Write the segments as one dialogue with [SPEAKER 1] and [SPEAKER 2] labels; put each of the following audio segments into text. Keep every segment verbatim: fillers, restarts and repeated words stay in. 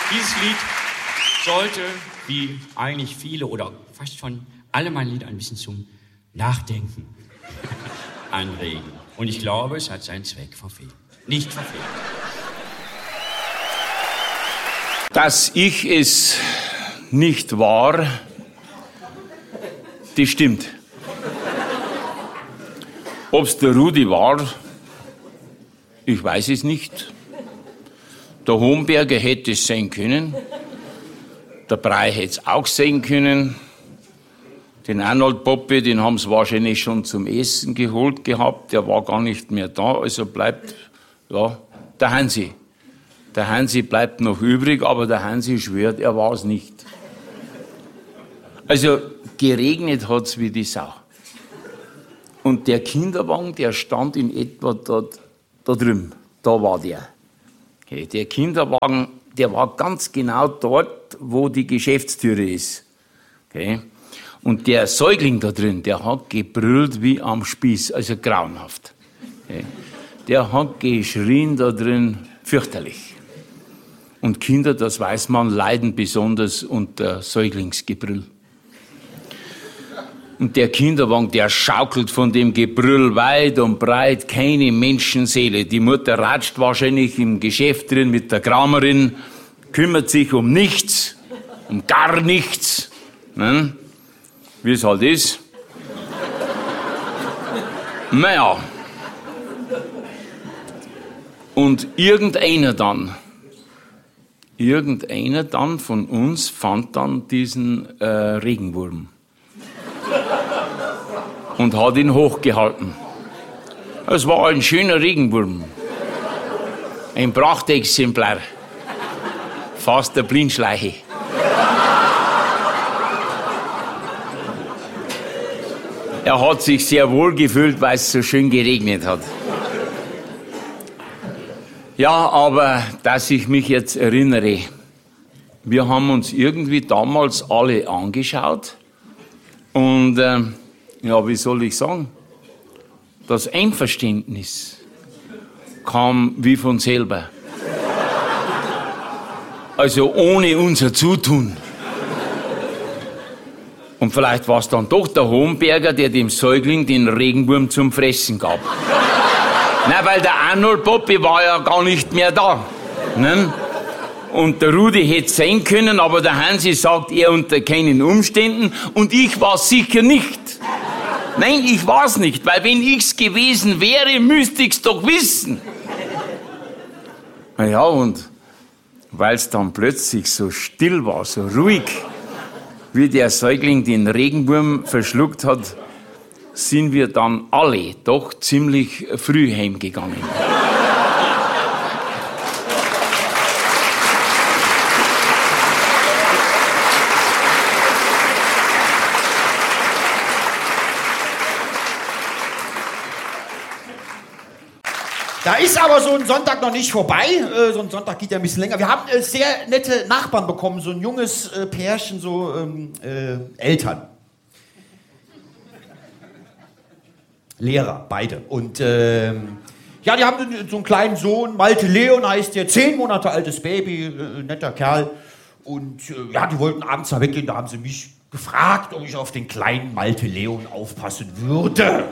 [SPEAKER 1] Dieses Lied sollte, wie eigentlich viele oder fast schon alle meine Lieder, ein bisschen zum Nachdenken anregen. Und ich glaube, es hat seinen Zweck verfehlt. Nicht verfehlt.
[SPEAKER 2] Dass ich es nicht war, das stimmt. Ob's der Rudi war, ich weiß es nicht. Der Homberger hätte es sein können. Der Brei hätte es auch sein können. Den Arnold Poppe, den haben sie wahrscheinlich schon zum Essen geholt gehabt. Der war gar nicht mehr da. Also bleibt, ja, der Hansi. Der Hansi bleibt noch übrig, aber der Hansi schwört, er war es nicht. Also geregnet hat's wie die Sau. Und der Kinderwagen, der stand in etwa dort, da drüben. Da war der. Okay, der Kinderwagen, der war ganz genau dort, wo die Geschäftstüre ist. Okay. Und der Säugling da drin, der hat gebrüllt wie am Spieß, also grauenhaft. Okay. Der hat geschrien da drin, fürchterlich. Und Kinder, das weiß man, leiden besonders unter Säuglingsgebrüll. Und der Kinderwagen, der schaukelt von dem Gebrüll weit und breit, keine Menschenseele. Die Mutter ratscht wahrscheinlich im Geschäft drin mit der Kramerin, kümmert sich um nichts, um gar nichts, ne? Wie es halt ist. Naja. Und irgendeiner dann, irgendeiner dann von uns fand dann diesen äh, Regenwurm. Und hat ihn hochgehalten. Es war ein schöner Regenwurm. Ein Prachtexemplar. Fast der Blindschleiche. Er hat sich sehr wohl gefühlt, weil es so schön geregnet hat. Ja, aber dass ich mich jetzt erinnere, wir haben uns irgendwie damals alle angeschaut und äh, ja, wie soll ich sagen, das Einverständnis kam wie von selber. Also ohne unser Zutun. Und vielleicht war es dann doch der Homberger, der dem Säugling den Regenwurm zum Fressen gab. Nein, weil der Arnold Poppe war ja gar nicht mehr da. Ne? Und der Rudi hätte sein können, aber der Hansi sagt, er unter keinen Umständen. Und ich war sicher nicht. Nein, ich war's nicht, weil wenn ich's gewesen wäre, müsste ich's doch wissen. Na ja, und weil's dann plötzlich so still war, so ruhig, wie der Säugling den Regenwurm verschluckt hat, sind wir dann alle doch ziemlich früh heimgegangen.
[SPEAKER 3] Da ist aber so ein Sonntag noch nicht vorbei. Äh, so ein Sonntag geht ja ein bisschen länger. Wir haben äh, sehr nette Nachbarn bekommen, so ein junges äh, Pärchen, so ähm, äh, Eltern. Lehrer, beide. Und ähm, ja, die haben so einen kleinen Sohn, Malte Leon heißt der, zehn Monate altes Baby, äh, netter Kerl. Und äh, ja, die wollten abends da weggehen, da haben sie mich gefragt, ob ich auf den kleinen Malte Leon aufpassen würde.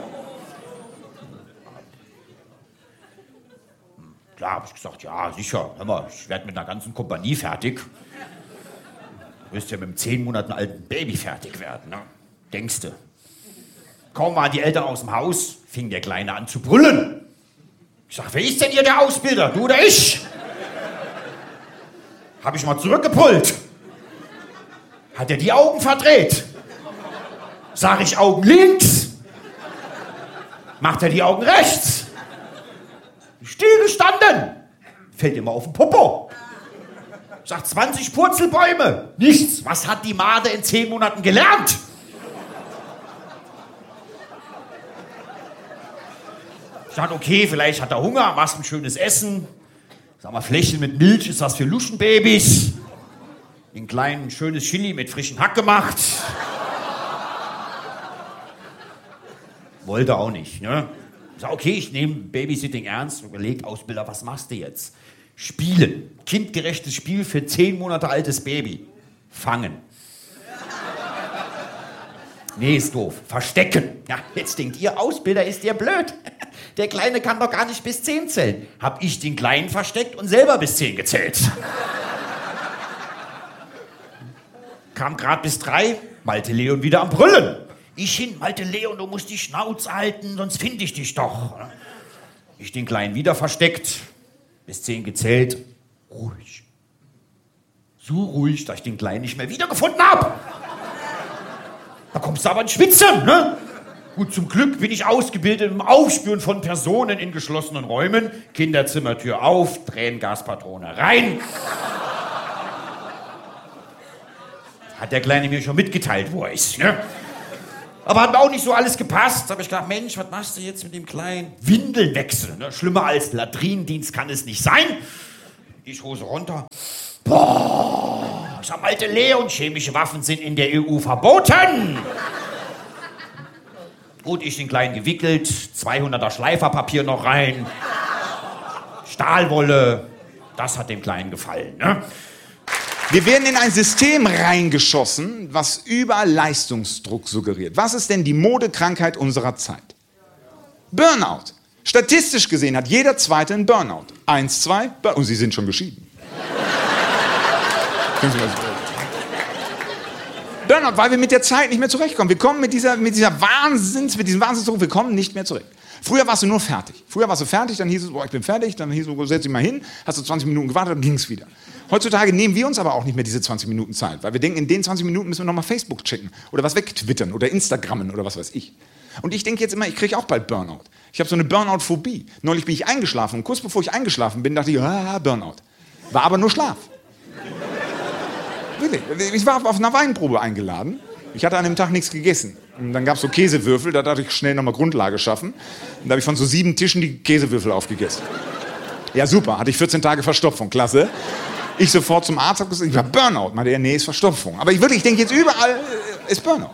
[SPEAKER 3] Klar, habe ich gesagt, ja, sicher, hör mal, ich werde mit einer ganzen Kompanie fertig. Du wirst ja mit einem zehn Monaten alten Baby fertig werden, ne? Denkste. Kaum waren die Eltern aus dem Haus, fing der Kleine an zu brüllen. Ich sag, wer ist denn hier der Ausbilder, du oder ich? Hab ich mal zurückgepullt. Hat er die Augen verdreht? Sag ich Augen links? Macht er die Augen rechts? Still gestanden. Fällt immer auf den Popo. Sagt zwanzig Purzelbäume. Nichts. Was hat die Made in zehn Monaten gelernt? Ich dachte, okay, vielleicht hat er Hunger, machst ein schönes Essen. Sag mal, Fläschchen mit Milch ist was für Luschenbabys. Ein kleines, schönes Chili mit frischem Hack gemacht. Wollte auch nicht, ne? Ich sag, okay, ich nehme Babysitting ernst. Überlegt, Ausbilder, was machst du jetzt? Spielen. kindgerechtes Spiel für zehn Monate altes Baby. Fangen. Nee, ist doof. Verstecken. Ja, jetzt denkt ihr, Ausbilder ist ihr blöd. Der Kleine kann doch gar nicht bis zehn zählen. Hab ich den Kleinen versteckt und selber bis zehn gezählt. Kam grad bis drei, Malte Leon wieder am Brüllen. Ich hin, Malte Leon, du musst die Schnauze halten, sonst finde ich dich doch. Ich den Kleinen wieder versteckt, bis zehn gezählt. Ruhig. So ruhig, dass ich den Kleinen nicht mehr wiedergefunden hab. Da kommst du aber ins Schwitzen, ne? Gut, zum Glück bin ich ausgebildet im Aufspüren von Personen in geschlossenen Räumen. Kinderzimmertür auf, Tränengaspatrone rein. Hat der Kleine mir schon mitgeteilt, wo er ist, ne? Aber hat mir auch nicht so alles gepasst. Da hab ich gedacht, Mensch, was machst du jetzt mit dem Kleinen? Windeln wechseln, ne? Schlimmer als Latrinendienst kann es nicht sein. Ich Hose runter. Boah, ich sag, Malte Leon, chemische Waffen sind in der E U verboten. Gut, ich den Kleinen gewickelt, zweihunderter Schleiferpapier noch rein, Stahlwolle, das hat dem Kleinen gefallen, ne?
[SPEAKER 4] Wir werden in ein System reingeschossen, was überall Leistungsdruck suggeriert. Was ist denn die Modekrankheit unserer Zeit? Burnout. Statistisch gesehen hat jeder Zweite einen Burnout. Eins, zwei, Burnout. Und Sie sind schon geschieden. Burnout, weil wir mit der Zeit nicht mehr zurechtkommen. Wir kommen mit dieser, mit dieser Wahnsinns, mit diesem Wahnsinnsdruck, wir kommen nicht mehr zurecht. Früher warst du nur fertig. Früher warst du fertig, dann hieß es, boah, ich bin fertig, dann hieß es, setz dich mal hin, hast du zwanzig Minuten gewartet, dann ging es wieder. Heutzutage nehmen wir uns aber auch nicht mehr diese zwanzig Minuten Zeit, weil wir denken, in den zwanzig Minuten müssen wir nochmal Facebook checken oder was wegtwittern oder Instagrammen oder was weiß ich. Und ich denke jetzt immer, ich kriege auch bald Burnout. Ich habe so eine Burnout-Phobie. Neulich bin ich eingeschlafen und kurz bevor ich eingeschlafen bin, dachte ich, ah, Burnout. War aber nur Schlaf. Wirklich. Ich war auf einer Weinprobe eingeladen. Ich hatte an dem Tag nichts gegessen. Und dann gab es so Käsewürfel, da dachte ich schnell nochmal Grundlage schaffen. Und da habe ich von so sieben Tischen die Käsewürfel aufgegessen. Ja, super, hatte ich vierzehn Tage Verstopfung, klasse. Ich sofort zum Arzt, habe gesagt, ich war Burnout. Meinte er, nee, ist Verstopfung. Aber ich wirklich, ich denke jetzt überall ist Burnout.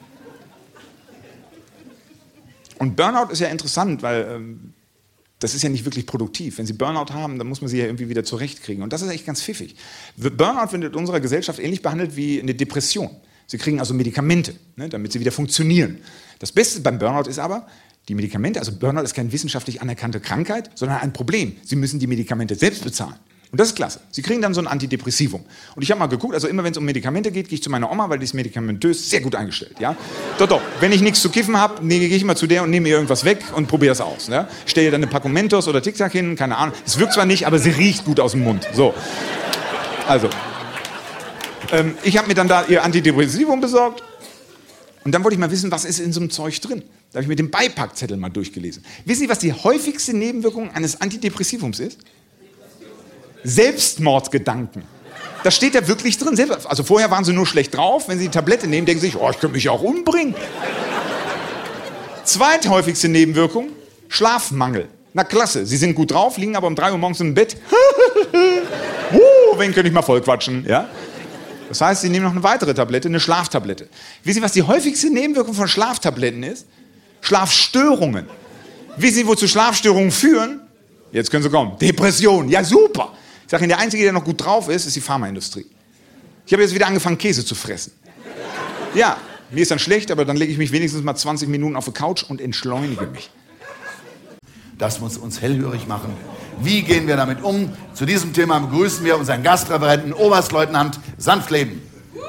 [SPEAKER 4] Und Burnout ist ja interessant, weil ähm, das ist ja nicht wirklich produktiv. Wenn Sie Burnout haben, dann muss man sie ja irgendwie wieder zurechtkriegen. Und das ist echt ganz pfiffig. Burnout wird in unserer Gesellschaft ähnlich behandelt wie eine Depression. Sie kriegen also Medikamente, ne, damit sie wieder funktionieren. Das Beste beim Burnout ist aber, die Medikamente, also Burnout ist keine wissenschaftlich anerkannte Krankheit, sondern ein Problem. Sie müssen die Medikamente selbst bezahlen. Und das ist klasse. Sie kriegen dann so ein Antidepressivum. Und ich habe mal geguckt, also immer wenn es um Medikamente geht, gehe ich zu meiner Oma, weil die ist medikamentös sehr gut eingestellt. Ja? Doch, doch. Wenn ich nichts zu kiffen habe, nee, gehe ich mal zu der und nehme ihr irgendwas weg und probiere es aus. Ne? Ich stelle ihr dann eine Packung Mentos oder Tic Tac hin, keine Ahnung. Es wirkt zwar nicht, aber sie riecht gut aus dem Mund. So. Also. Ähm, ich habe mir dann da ihr Antidepressivum besorgt. Und dann wollte ich mal wissen, was ist in so einem Zeug drin. Da habe ich mir den Beipackzettel mal durchgelesen. Wissen Sie, was die häufigste Nebenwirkung eines Antidepressivums ist? Selbstmordgedanken. Das steht da wirklich drin. Also vorher waren sie nur schlecht drauf. Wenn sie die Tablette nehmen, denken sie sich, oh, ich könnte mich ja auch umbringen. Zweithäufigste Nebenwirkung, Schlafmangel. Na klasse, sie sind gut drauf, liegen aber um drei Uhr morgens im Bett. uh, wen könnte ich mal vollquatschen? Ja? Das heißt, sie nehmen noch eine weitere Tablette, eine Schlaftablette. Wissen Sie, was die häufigste Nebenwirkung von Schlaftabletten ist? Schlafstörungen. Wissen Sie, wozu Schlafstörungen führen? Jetzt können Sie kommen. Depression. Ja, super. Ich sage Ihnen, der Einzige, der noch gut drauf ist, ist die Pharmaindustrie. Ich habe jetzt wieder angefangen, Käse zu fressen. Ja, mir ist dann schlecht, aber dann lege ich mich wenigstens mal zwanzig Minuten auf die Couch und entschleunige mich.
[SPEAKER 5] Das muss uns hellhörig machen. Wie gehen wir damit um? Zu diesem Thema begrüßen wir unseren Gastreferenten, Oberstleutnant Sanftleben.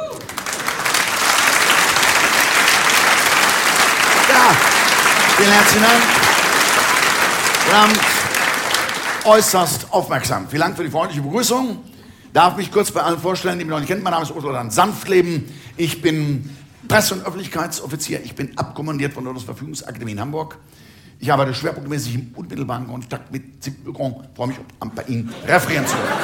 [SPEAKER 5] Ja, vielen herzlichen Dank. Wir haben äußerst aufmerksam. Vielen Dank für die freundliche Begrüßung. Darf mich kurz bei allen vorstellen, die mich noch nicht kennen. Mein Name ist Oberstleutnant Sanftleben. Ich bin Presse- und Öffentlichkeitsoffizier. Ich bin abkommandiert von der Bundesverfügungsakademie in Hamburg. Ich arbeite schwerpunktmäßig im unmittelbaren Kontakt mit Zivilbürgern. Freue mich, bei Ihnen referieren zu können.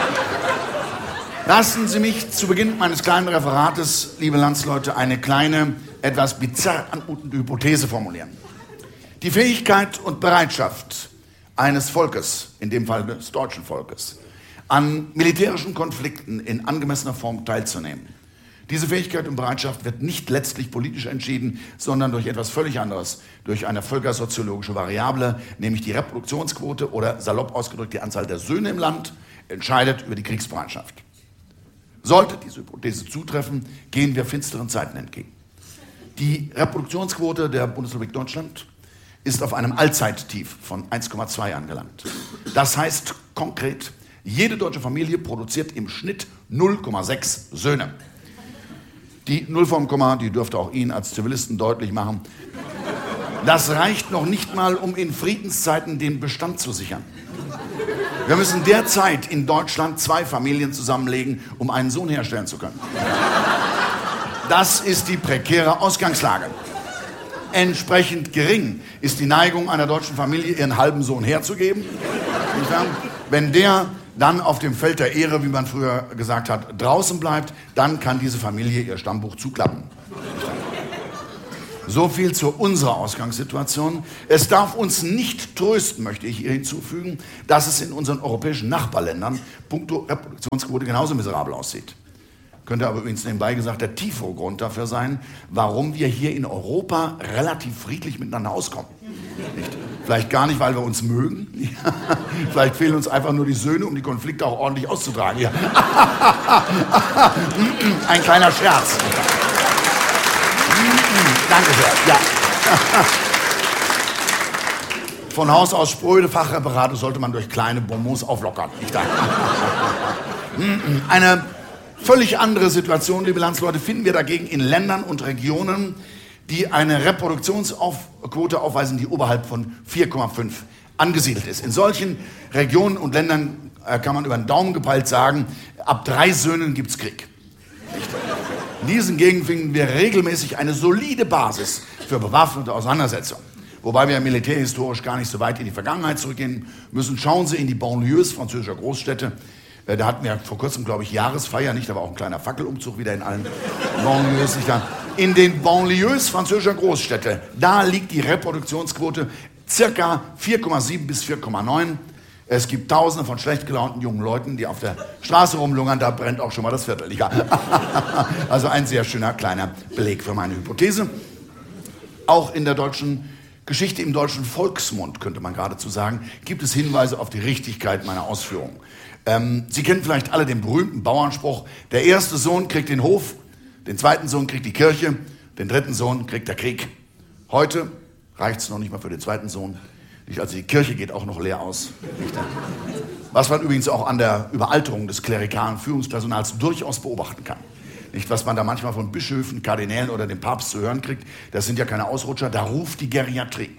[SPEAKER 5] Lassen Sie mich zu Beginn meines kleinen Referates, liebe Landsleute, eine kleine, etwas bizarr anmutende Hypothese formulieren. Die Fähigkeit und Bereitschaft eines Volkes, in dem Fall des deutschen Volkes, an militärischen Konflikten in angemessener Form teilzunehmen. Diese Fähigkeit und Bereitschaft wird nicht letztlich politisch entschieden, sondern durch etwas völlig anderes, durch eine völkersoziologische Variable, nämlich die Reproduktionsquote oder salopp ausgedrückt die Anzahl der Söhne im Land, entscheidet über die Kriegsbereitschaft. Sollte diese Hypothese zutreffen, gehen wir finsteren Zeiten entgegen. Die Reproduktionsquote der Bundesrepublik Deutschland ist auf einem Allzeittief von eins Komma zwei angelangt. Das heißt konkret, jede deutsche Familie produziert im Schnitt null Komma sechs Söhne. Die Null vorm Komma, die dürfte auch Ihnen als Zivilisten deutlich machen. Das reicht noch nicht mal, um in Friedenszeiten den Bestand zu sichern. Wir müssen derzeit in Deutschland zwei Familien zusammenlegen, um einen Sohn herstellen zu können. Das ist die prekäre Ausgangslage. Entsprechend gering ist die Neigung einer deutschen Familie, ihren halben Sohn herzugeben. Wenn der dann auf dem Feld der Ehre, wie man früher gesagt hat, draußen bleibt, dann kann diese Familie ihr Stammbuch zuklappen. So viel zu unserer Ausgangssituation. Es darf uns nicht trösten, möchte ich hier hinzufügen, dass es in unseren europäischen Nachbarländern puncto Reproduktionsquote genauso miserabel aussieht. Könnte aber übrigens nebenbei gesagt der tiefere Grund dafür sein, warum wir hier in Europa relativ friedlich miteinander auskommen. Nicht? Vielleicht gar nicht, weil wir uns mögen. Vielleicht fehlen uns einfach nur die Söhne, um die Konflikte auch ordentlich auszutragen. Ja. Ein kleiner Scherz. Danke sehr. Ja. Von Haus aus spröde Fachreferate sollte man durch kleine Bonbons auflockern. Ich danke. Eine völlig andere Situation, liebe Landsleute, finden wir dagegen in Ländern und Regionen, die eine Reproduktionsquote aufweisen, die oberhalb von vier Komma fünf angesiedelt ist. In solchen Regionen und Ländern äh, kann man über den Daumen gepeilt sagen, ab drei Söhnen gibt es Krieg. In diesen Gegenden finden wir regelmäßig eine solide Basis für bewaffnete Auseinandersetzungen. Wobei wir militärhistorisch gar nicht so weit in die Vergangenheit zurückgehen müssen. Schauen Sie in die Banlieues französischer Großstädte. Da hatten wir vor kurzem, glaube ich, Jahresfeier, nicht? Da war auch ein kleiner Fackelumzug wieder in allen Banlieues. Nicht? In den Banlieues französischer Großstädte, da liegt die Reproduktionsquote circa vier Komma sieben bis vier Komma neun. Es gibt Tausende von schlecht gelaunten jungen Leuten, die auf der Straße rumlungern, da brennt auch schon mal das Viertel. Also ein sehr schöner kleiner Beleg für meine Hypothese. Auch in der deutschen Geschichte, im deutschen Volksmund, könnte man geradezu sagen, gibt es Hinweise auf die Richtigkeit meiner Ausführungen. Ähm, Sie kennen vielleicht alle den berühmten Bauernspruch, der erste Sohn kriegt den Hof, den zweiten Sohn kriegt die Kirche, den dritten Sohn kriegt der Krieg. Heute reicht es noch nicht mal für den zweiten Sohn. Also die Kirche geht auch noch leer aus. Was man übrigens auch an der Überalterung des klerikalen Führungspersonals durchaus beobachten kann. Nicht, was man da manchmal von Bischöfen, Kardinälen oder dem Papst zu hören kriegt, das sind ja keine Ausrutscher, da ruft die Geriatrie.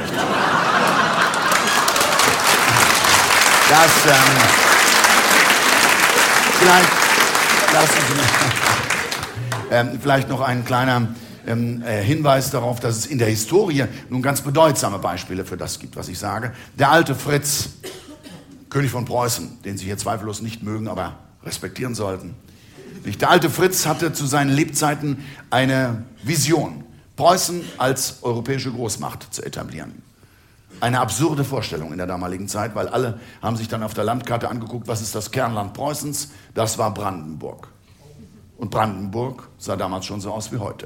[SPEAKER 5] Das, ähm, vielleicht, lassen Sie mich, ähm, vielleicht noch ein kleiner ähm, äh, Hinweis darauf, dass es in der Historie nun ganz bedeutsame Beispiele für das gibt, was ich sage. Der alte Fritz, König von Preußen, den Sie hier zweifellos nicht mögen, aber respektieren sollten. Der alte Fritz hatte zu seinen Lebzeiten eine Vision, Preußen als europäische Großmacht zu etablieren. Eine absurde Vorstellung in der damaligen Zeit, weil alle haben sich dann auf der Landkarte angeguckt, was ist das Kernland Preußens? Das war Brandenburg. Und Brandenburg sah damals schon so aus wie heute.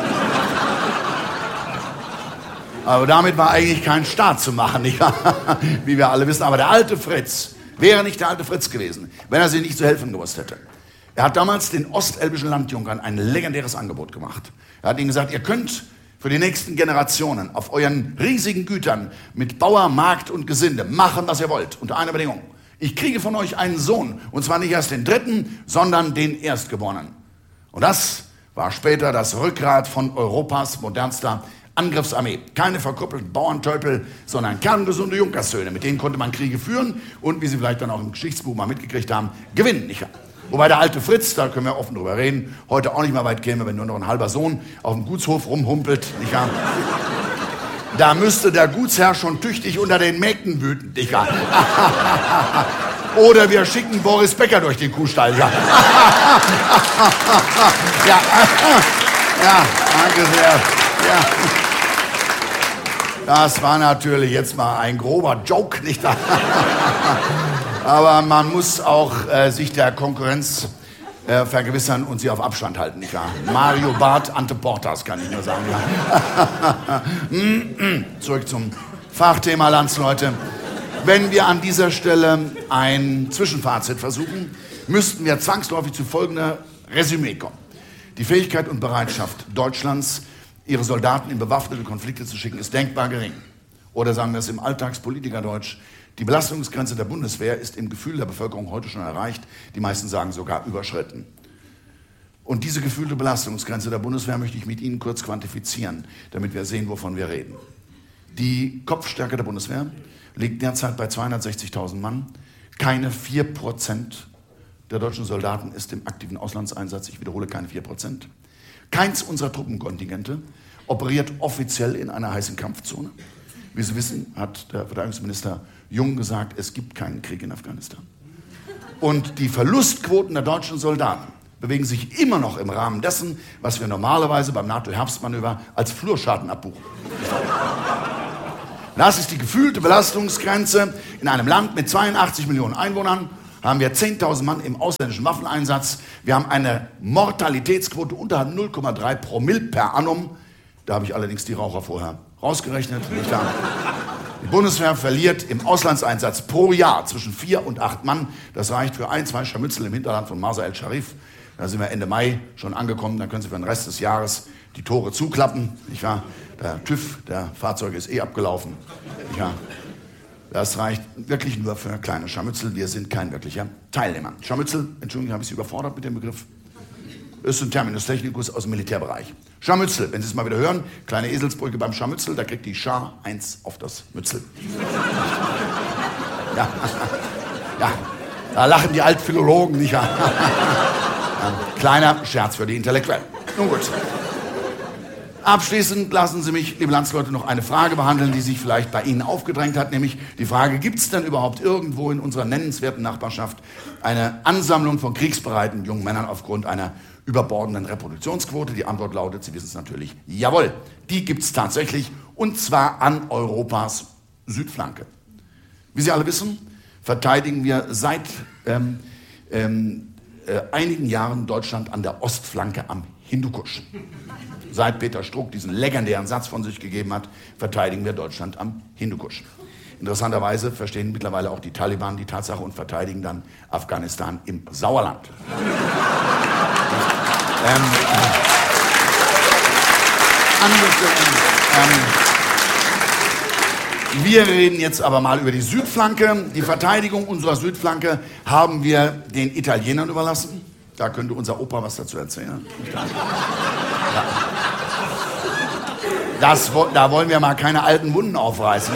[SPEAKER 5] Aber damit war eigentlich kein Staat zu machen, nicht wahr? Wie wir alle wissen. Aber der alte Fritz wäre nicht der alte Fritz gewesen, wenn er sich nicht zu helfen gewusst hätte. Er hat damals den ostelbischen Landjunkern ein legendäres Angebot gemacht. Er hat ihnen gesagt, ihr könnt für die nächsten Generationen auf euren riesigen Gütern mit Bauer, Markt und Gesinde machen, was ihr wollt, unter einer Bedingung. Ich kriege von euch einen Sohn, und zwar nicht erst den dritten, sondern den Erstgeborenen. Und das war später das Rückgrat von Europas modernster Angriffsarmee. Keine verkrüppelten Bauerntölpel, sondern kerngesunde Junkerssöhne. Mit denen konnte man Kriege führen und, wie Sie vielleicht dann auch im Geschichtsbuch mal mitgekriegt haben, gewinnen. Nicht? Wobei der alte Fritz, da können wir offen drüber reden, heute auch nicht mehr weit käme, wenn nur noch ein halber Sohn auf dem Gutshof rumhumpelt. Nicht wahr? Da müsste der Gutsherr schon tüchtig unter den Mägden wüten. Nicht wahr? Oder wir schicken Boris Becker durch den Kuhstall. Ja, ja, ja, danke sehr. Ja. Das war natürlich jetzt mal ein grober Joke, nicht wahr? Aber man muss auch äh, sich der Konkurrenz äh, vergewissern und sie auf Abstand halten, nicht wahr? Mario Barth, Ante Portas, kann ich nur sagen. Ja. Zurück zum Fachthema, Landsleute. Wenn wir an dieser Stelle ein Zwischenfazit versuchen, müssten wir zwangsläufig zu folgender Resümee kommen. Die Fähigkeit und Bereitschaft Deutschlands, ihre Soldaten in bewaffnete Konflikte zu schicken, ist denkbar gering. Oder sagen wir es im Alltagspolitikerdeutsch, die Belastungsgrenze der Bundeswehr ist im Gefühl der Bevölkerung heute schon erreicht, die meisten sagen sogar überschritten. Und diese gefühlte Belastungsgrenze der Bundeswehr möchte ich mit Ihnen kurz quantifizieren, damit wir sehen, wovon wir reden. Die Kopfstärke der Bundeswehr liegt derzeit bei zweihundertsechzigtausend Mann. Keine vier Prozent der deutschen Soldaten ist im aktiven Auslandseinsatz. Ich wiederhole, keine vier Prozent. Keins unserer Truppenkontingente operiert offiziell in einer heißen Kampfzone. Wie Sie wissen, hat der Verteidigungsminister Jung gesagt, es gibt keinen Krieg in Afghanistan. Und die Verlustquoten der deutschen Soldaten bewegen sich immer noch im Rahmen dessen, was wir normalerweise beim NATO-Herbstmanöver als Flurschaden abbuchen. Das ist die gefühlte Belastungsgrenze. In einem Land mit zweiundachtzig Millionen Einwohnern haben wir zehntausend Mann im ausländischen Waffeneinsatz. Wir haben eine Mortalitätsquote unter null Komma drei Promille per annum. Da habe ich allerdings die Raucher vorher rausgerechnet. Nicht da. Die Bundeswehr verliert im Auslandseinsatz pro Jahr zwischen vier und acht Mann. Das reicht für ein, zwei Scharmützel im Hinterland von Marsa el-Sharif. Da sind wir Ende Mai schon angekommen. Dann können Sie für den Rest des Jahres die Tore zuklappen. Nicht wahr? Der TÜV der Fahrzeuge ist eh abgelaufen. Nicht wahr? Das reicht wirklich nur für kleine Scharmützel. Wir sind kein wirklicher Teilnehmer. Scharmützel, Entschuldigung, habe ich Sie überfordert mit dem Begriff? Ist ein Terminus technicus aus dem Militärbereich. Scharmützel, wenn Sie es mal wieder hören, kleine Eselsbrücke beim Scharmützel, da kriegt die Schar eins auf das Mützel. Ja, ja, da lachen die Altphilologen nicht. Ja. Kleiner Scherz für die Intellektuellen. Nun gut. Abschließend lassen Sie mich, liebe Landsleute, noch eine Frage behandeln, die sich vielleicht bei Ihnen aufgedrängt hat, nämlich die Frage, gibt es denn überhaupt irgendwo in unserer nennenswerten Nachbarschaft eine Ansammlung von kriegsbereiten jungen Männern aufgrund einer überbordenden Reproduktionsquote? Die Antwort lautet, Sie wissen es natürlich, jawohl, die gibt es tatsächlich, und zwar an Europas Südflanke. Wie Sie alle wissen, verteidigen wir seit ähm, ähm, äh, einigen Jahren Deutschland an der Ostflanke am Hindukusch. Seit Peter Struck diesen legendären Satz von sich gegeben hat, verteidigen wir Deutschland am Hindukusch. Interessanterweise verstehen mittlerweile auch die Taliban die Tatsache und verteidigen dann Afghanistan im Sauerland. ähm, äh, ähm, wir reden jetzt aber mal über die Südflanke. Die Verteidigung unserer Südflanke haben wir den Italienern überlassen. Da könnte unser Opa was dazu erzählen. Ja. Das, da wollen wir mal keine alten Wunden aufreißen.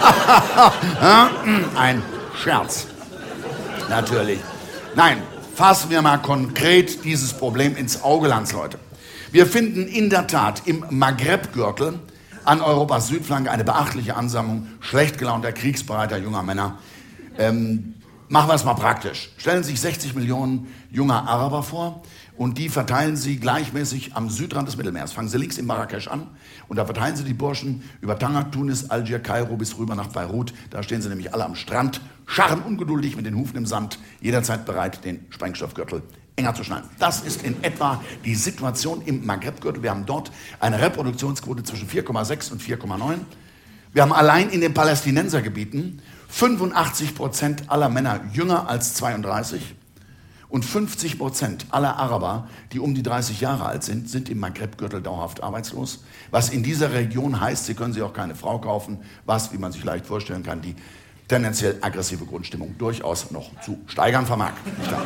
[SPEAKER 5] Ein Scherz. Natürlich. Nein, fassen wir mal konkret dieses Problem ins Auge, Landsleute. Wir finden in der Tat im Maghreb-Gürtel an Europas Südflanke eine beachtliche Ansammlung schlecht gelaunter, kriegsbereiter junger Männer. Ähm, machen wir es mal praktisch. Stellen Sie sich sechzig Millionen junger Araber vor. Und die verteilen Sie gleichmäßig am Südrand des Mittelmeers. Fangen Sie links in Marrakesch an und da verteilen Sie die Burschen über Tanger, Tunis, Algier, Kairo bis rüber nach Beirut. Da stehen sie nämlich alle am Strand, scharren ungeduldig mit den Hufen im Sand, jederzeit bereit, den Sprengstoffgürtel enger zu schneiden. Das ist in etwa die Situation im Maghreb-Gürtel. Wir haben dort eine Reproduktionsquote zwischen vier Komma sechs und vier Komma neun. Wir haben allein in den Palästinensergebieten fünfundachtzig Prozent aller Männer jünger als zweiunddreißig. Und fünfzig Prozent aller Araber, die um die dreißig Jahre alt sind, sind im Maghreb-Gürtel dauerhaft arbeitslos. Was in dieser Region heißt, sie können sich auch keine Frau kaufen, was, wie man sich leicht vorstellen kann, die tendenziell aggressive Grundstimmung durchaus noch zu steigern vermag.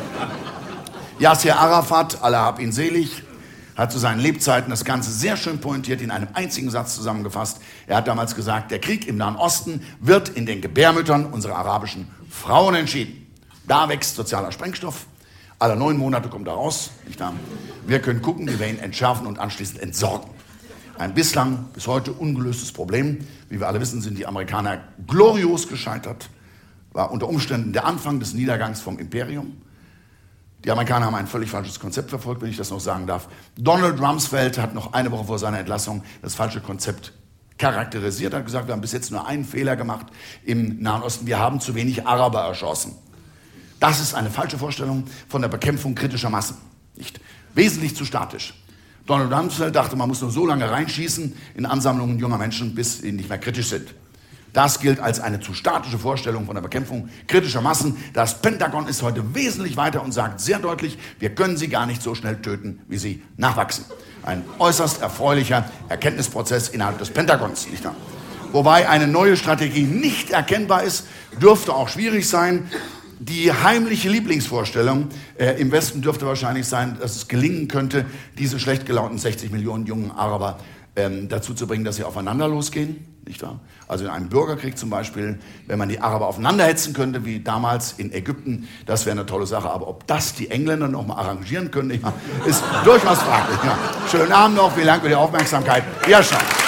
[SPEAKER 5] Yasser Arafat, Allah hab ihn selig, hat zu seinen Lebzeiten das Ganze sehr schön pointiert in einem einzigen Satz zusammengefasst. Er hat damals gesagt, der Krieg im Nahen Osten wird in den Gebärmüttern unserer arabischen Frauen entschieden. Da wächst sozialer Sprengstoff. Alle neun Monate kommt er raus. Nicht wahr? Wir können gucken, wie wir ihn entschärfen und anschließend entsorgen. Ein bislang bis heute ungelöstes Problem. Wie wir alle wissen, sind die Amerikaner glorios gescheitert. War unter Umständen der Anfang des Niedergangs vom Imperium. Die Amerikaner haben ein völlig falsches Konzept verfolgt, wenn ich das noch sagen darf. Donald Rumsfeld hat noch eine Woche vor seiner Entlassung das falsche Konzept charakterisiert. Er hat gesagt, wir haben bis jetzt nur einen Fehler gemacht im Nahen Osten. Wir haben zu wenig Araber erschossen. Das ist eine falsche Vorstellung von der Bekämpfung kritischer Massen. Nicht wesentlich zu statisch. Donald Rumsfeld dachte, man muss nur so lange reinschießen in Ansammlungen junger Menschen, bis sie nicht mehr kritisch sind. Das gilt als eine zu statische Vorstellung von der Bekämpfung kritischer Massen. Das Pentagon ist heute wesentlich weiter und sagt sehr deutlich, wir können sie gar nicht so schnell töten, wie sie nachwachsen. Ein äußerst erfreulicher Erkenntnisprozess innerhalb des Pentagons, nicht wahr? Wobei eine neue Strategie nicht erkennbar ist, dürfte auch schwierig sein. Die heimliche Lieblingsvorstellung äh, im Westen dürfte wahrscheinlich sein, dass es gelingen könnte, diese schlecht gelaunten sechzig Millionen jungen Araber ähm, dazu zu bringen, dass sie aufeinander losgehen. Nicht wahr? Also in einem Bürgerkrieg zum Beispiel, wenn man die Araber aufeinander hetzen könnte, wie damals in Ägypten, das wäre eine tolle Sache. Aber ob das die Engländer noch mal arrangieren können, ist durchaus fraglich. Ja. Schönen Abend noch, vielen Dank für die Aufmerksamkeit. Ja, schon.